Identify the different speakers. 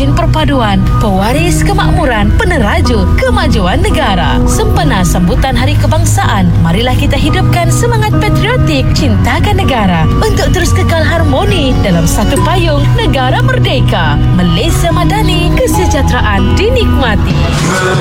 Speaker 1: Ejen Perpaduan, pewaris kemakmuran, peneraju kemajuan negara. Sempena sambutan Hari Kebangsaan, marilah kita hidupkan semangat patriotik, cintakan negara untuk terus kekal harmoni dalam satu payung negara merdeka. Malaysia Madani, kesejahteraan dinikmati.